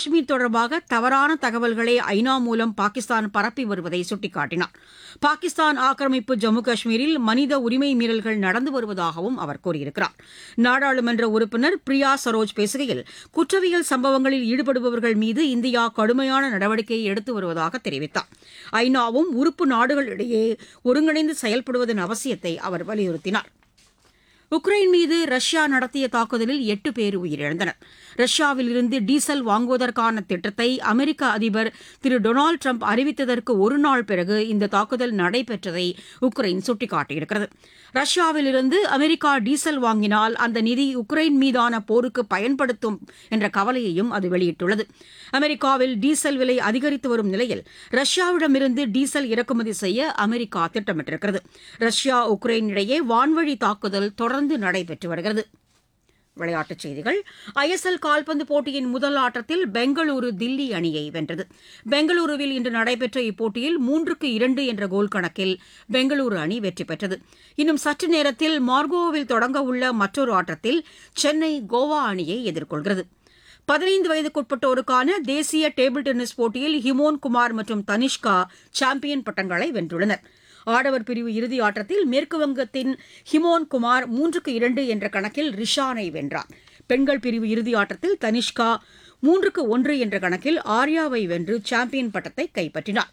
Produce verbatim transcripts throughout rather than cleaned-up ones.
காஷ்மீர் தொடர்பாக தவறான தகவல்களை ஐநா மூலம் பாகிஸ்தான் பரப்பி வருவதை சுட்டிக்காட்டினார். பாகிஸ்தான் ஆக்கிரமிப்பு ஜம்மு காஷ்மீரில் மனித உரிமை மீறல்கள் நடந்து வருவதாகவும் அவர் கூறியிருக்கிறார். நாடாளுமன்ற உறுப்பினர் பிரியா சரோஜ் பேசுகையில், குற்றவியல் சம்பவங்களில் ஈடுபடுபவர்கள் மீது இந்தியா கடுமையான நடவடிக்கையை எடுத்து வருவதாக தெரிவித்தார். ஐநாவும் உறுப்பு நாடுகளிடையே ஒருங்கிணைந்து செயல்படுவதன் அவசியத்தை அவர் வலியுறுத்தினார். உக்ரைன் மீது ரஷ்யா நடத்திய தாக்குதலில் எட்டு பேர் உயிரிழந்தனர். ரஷ்யாவில் இருந்து டீசல் வாங்குவதற்கான திட்டத்தை அமெரிக்க அதிபர் திரு டொனால்டு டிரம்ப் அறிவித்ததற்கு ஒரு நாள் பிறகு இந்த தாக்குதல் நடைபெற்றதை உக்ரைன் சுட்டிக்காட்டியிருக்கிறது. ரஷ்யாவில் இருந்து அமெரிக்கா டீசல் வாங்கினால் அந்த நிதி உக்ரைன் மீதான போருக்கு பயன்படுத்தும் என்ற கவலையையும் அது வெளியிட்டுள்ளது. அமெரிக்காவில் டீசல் விலை அதிகரித்து வரும் நிலையில் ரஷ்யாவிடமிருந்து டீசல் இறக்குமதி செய்ய அமெரிக்கா திட்டமிட்டிருக்கிறது. ரஷ்யா உக்ரைன் இடையே வான்வழி தாக்குதல் தொடர்ந்து நடைபெற்று வருகிறது. விளையாட்டுச் செய்திகள். ஐ எஸ் எல் கால்பந்து போட்டியின் முதல் ஆட்டத்தில் பெங்களூரு தில்லி அணியை வென்றது. பெங்களூருவில் இன்று நடைபெற்ற இப்போட்டியில் மூன்றுக்கு இரண்டு என்ற கோல் கணக்கில் பெங்களூரு அணி வெற்றி பெற்றது. இன்னும் சற்று நேரத்தில் மார்கோவில் தொடங்க உள்ள மற்றொரு ஆட்டத்தில் சென்னை கோவா அணியை எதிர்கொள்கிறது. பதினைந்து வயதுக்குட்பட்டோருக்கான தேசிய டேபிள் டென்னிஸ் போட்டியில் ஹிமோன் குமார் மற்றும் தனிஷ்கா சாம்பியன் பட்டங்களை வென்றுள்ளனர். ஆடவர் பிரிவு இறுதி ஆட்டத்தில் மேற்குவங்கத்தின் ஹிமோன் குமார் மூன்றுக்கு இரண்டு என்ற கணக்கில் ரிஷானை வென்றார். பெண்கள் பிரிவு இறுதி ஆட்டத்தில் தனிஷ்கா மூன்றுக்கு ஒன்று என்ற கணக்கில் ஆர்யாவை வென்று சாம்பியன் பட்டத்தை கைப்பற்றினார்.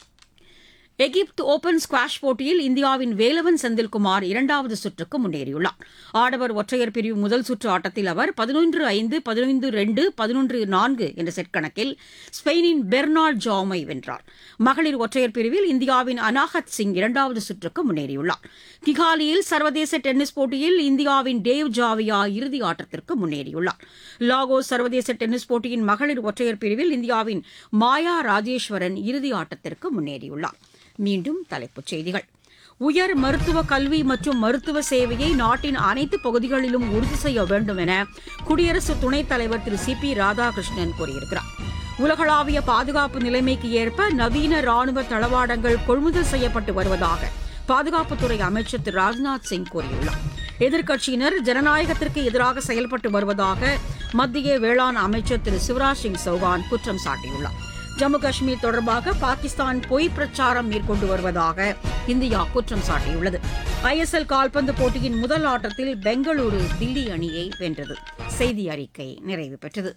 எகிப்து ஓபன் ஸ்குவாஷ் போட்டியில் இந்தியாவின் வேலவன் செந்தில்குமார் இரண்டாவது சுற்றுக்கு முன்னேறியுள்ளார். ஆடவர் ஒற்றையர் பிரிவு முதல் சுற்று ஆட்டத்தில் அவர் பதினொன்று ஐந்து, பதினொன்று இரண்டு, பதினொன்று நான்கு என்ற செட் கணக்கில் ஸ்பெயினின் பெர்னார்ட் ஜாமை வென்றார். மகளிர் ஒற்றையர் பிரிவில் இந்தியாவின் அனாஹத் சிங் இரண்டாவது சுற்றுக்கு முன்னேறியுள்ளார். கிகாலியில் சர்வதேச டென்னிஸ் போட்டியில் இந்தியாவின் டேவ் ஜாவியா இறுதி ஆட்டத்திற்கு முன்னேறியுள்ளார். லாகோஸ் சர்வதேச டென்னிஸ் போட்டியின் மகளிர் ஒற்றையர் பிரிவில் இந்தியாவின் மாயா ராஜேஸ்வரன் இறுதி ஆட்டத்திற்கு முன்னேறியுள்ளார். மீண்டும் தலைப்புச் செய்திகள். உயர் மருத்துவ கல்வி மற்றும் மருத்துவ சேவையை நாட்டின் அனைத்து பகுதிகளிலும் உறுதி செய்ய வேண்டும் என குடியரசு துணைத் தலைவர் திரு சி பி ராதாகிருஷ்ணன் கூறியிருக்கிறார். உலகளாவிய பாதுகாப்பு நிலைமைக்கு ஏற்ப நவீன ராணுவ தளவாடங்கள் கொள்முதல் செய்யப்பட்டு வருவதாக பாதுகாப்புத்துறை அமைச்சர் திரு ராஜ்நாத் சிங் கூறியுள்ளார். எதிர்க்கட்சியினர் ஜனநாயகத்திற்கு எதிராக செயல்பட்டு வருவதாக மத்திய வேளாண் அமைச்சர் திரு சிவராஜ் சிங் சௌகான் குற்றம் சாட்டியுள்ளார். ஜம்மு காஷ்மீர் தொடர்பாக பாகிஸ்தான் பொய் பிரச்சாரம் மேற்கொண்டு வருவதாக இந்தியா குற்றம் சாட்டியுள்ளது. ஐ எஸ் எல் கால்பந்து போட்டியின் முதல் ஆட்டத்தில் பெங்களூரு தில்லி அணியை வென்றது. செய்தி அறிக்கை நிறைவு பெற்றது.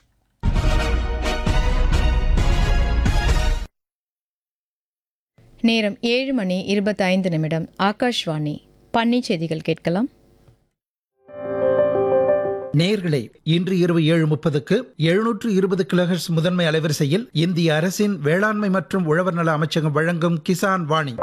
நேரம் ஏழு மணி இருபத்தைந்து நிமிடம். ஆகாஷ்வாணி பண்ணை செய்திகள் கேட்கலாம். நேயர்களே, இன்று இரவு ஏழு முப்பதுக்கு எழுநூற்று இருபது கிலோஹெர்ட்ஸ் முதன்மை அலைவரிசையில் இந்திய அரசின் வேளாண்மை மற்றும் உழவர் நல அமைச்சகம் வழங்கும் கிசான் வாணி.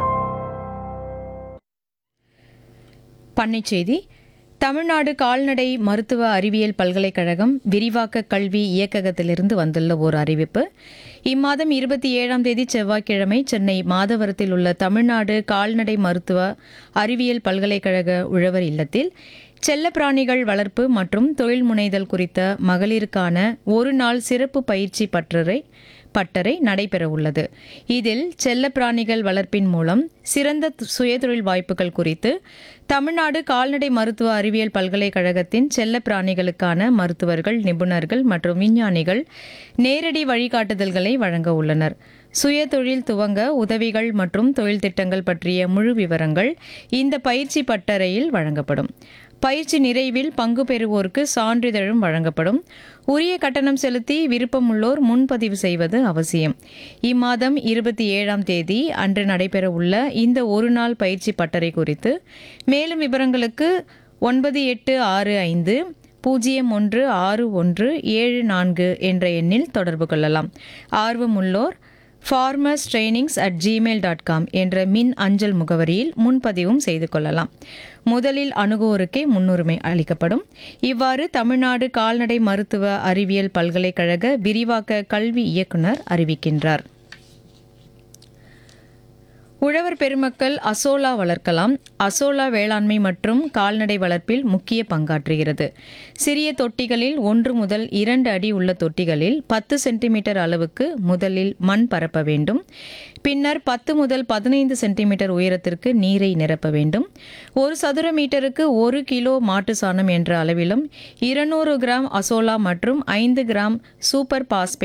பண்ணை செய்தி. தமிழ்நாடு கால்நடை மருத்துவ அறிவியல் பல்கலைக்கழகம் விரிவாக்க கல்வி இயக்ககத்திலிருந்து வந்துள்ள ஓர் அறிவிப்பு. இம்மாதம் இருபத்தி ஏழாம் தேதி செவ்வாய்க்கிழமை சென்னை மாதவரத்தில் உள்ள தமிழ்நாடு கால்நடை மருத்துவ அறிவியல் பல்கலைக்கழக உழவர் இல்லத்தில் செல்லப்பிராணிகள் வளர்ப்பு மற்றும் தொழில் முனைதல் குறித்த மகளிருக்கான ஒரு நாள் சிறப்பு பயிற்சி பற்றறை பட்டறை நடைபெறவுள்ளது. இதில் செல்லப்பிராணிகள் வளர்ப்பின் மூலம் சிறந்த சுயதொழில் வாய்ப்புகள் குறித்து தமிழ்நாடு கால்நடை மருத்துவ அறிவியல் பல்கலைக்கழகத்தின் செல்லப்பிராணிகளுக்கான மருத்துவர்கள், நிபுணர்கள் மற்றும் விஞ்ஞானிகள் நேரடி வழிகாட்டுதல்களை வழங்க உள்ளனர். சுயதொழில் துவங்க உதவிகள் மற்றும் தொழில் திட்டங்கள் பற்றிய முழு விவரங்கள் இந்த பயிற்சி பட்டறையில் வழங்கப்படும். பயிற்சி நிறைவில் பங்கு பெறுவோருக்கு சான்றிதழும் வழங்கப்படும். உரிய கட்டணம் செலுத்தி விருப்பமுள்ளோர் முன்பதிவு செய்வது அவசியம். இம்மாதம் இருபத்தி ஏழாம் தேதி அன்று நடைபெறவுள்ள இந்த ஒரு நாள் பயிற்சி பட்டறை குறித்து மேலும் விவரங்களுக்கு ஒன்பது எட்டு ஆறு ஐந்து பூஜ்ஜியம் ஒன்று ஆறு ஒன்று ஏழு நான்கு என்ற எண்ணில் தொடர்பு கொள்ளலாம். ஆர்வமுள்ளோர் farmers trainings at Gmail dot com என்ற மின் அஞ்சல் முகவரியில் முன்பதிவும் செய்து கொள்ளலாம். முதலில் அணுகுவோருக்கே முன்னுரிமை அளிக்கப்படும். இவ்வாறு தமிழ்நாடு கால்நடை மருத்துவ அறிவியல் பல்கலைக்கழக விரிவாக்க கல்வி இயக்குநர் அறிவிக்கின்றார். உழவர் பெருமக்கள் அசோலா வளர்க்கலாம். அசோலா வேளாண்மை மற்றும் கால்நடை வளர்ப்பில் முக்கிய பங்காற்றுகிறது. சிறிய தொட்டிகளில் ஒன்று முதல் இரண்டு அடி உள்ள தொட்டிகளில் பத்து சென்டிமீட்டர் அளவுக்கு முதலில் மண் பரப்ப வேண்டும். பின்னர் பத்து முதல் பதினைந்து சென்டிமீட்டர் உயரத்திற்கு நீரை நிரப்ப வேண்டும். ஒரு சதுர மீட்டருக்கு ஒரு கிலோ மாட்டு சாணம் என்ற அளவிலும் இருநூறு கிராம் அசோலா மற்றும் ஐந்து கிராம் சூப்பர் பாஸ்பேட்